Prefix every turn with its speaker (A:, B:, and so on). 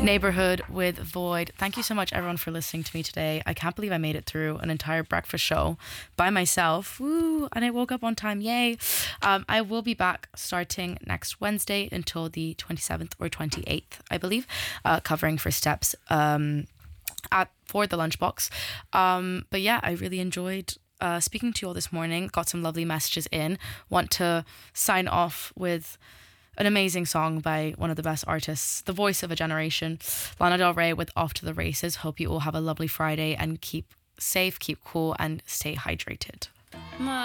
A: Neighborhood with Void. Thank you so much, everyone, for listening to me today. I can't believe I made it through an entire breakfast show by myself. Woo! And I woke up on time. Yay! I will be back starting next Wednesday until the 27th or 28th, I believe, covering for Steps for the Lunchbox. But yeah, I really enjoyed speaking to you all this morning. Got some lovely messages in. Want to sign off with an amazing song by one of the best artists, the voice of a generation, Lana Del Rey with Off to the Races. Hope you all have a lovely Friday and keep safe, keep cool, and stay hydrated.